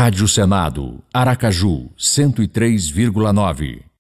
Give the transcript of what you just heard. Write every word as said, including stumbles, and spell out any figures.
Rádio Senado, Aracaju, cento e três vírgula nove.